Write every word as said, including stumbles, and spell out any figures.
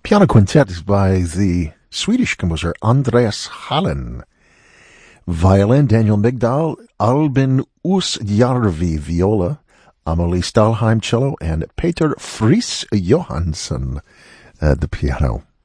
Piano Quintet is by the Swedish composer Andreas Hallen. Violin, Daniel Migdal, Albin Oosjärvi viola, Amelie Stahlheim cello, and Peter Friis Johansson at the piano.